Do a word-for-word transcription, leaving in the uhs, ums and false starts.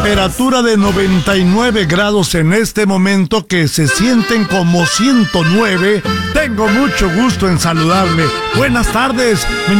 temperatura de noventa y nueve grados en este momento, que se sienten como ciento nueve. Tengo mucho gusto en saludarle. Buenas tardes.